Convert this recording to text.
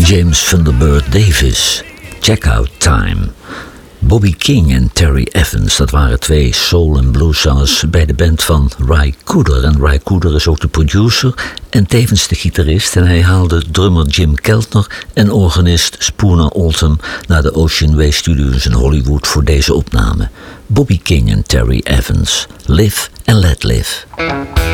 James Thunderbird Davis, Checkout Time. Bobby King en Terry Evans, dat waren twee soul- en blueszangers bij de band van Ry Cooder. En Ry Cooder is ook de producer en tevens de gitarist. En hij haalde drummer Jim Keltner en organist Spooner Oldham naar de Ocean Way Studios in Hollywood voor deze opname. Bobby King en Terry Evans, Live and Let Live.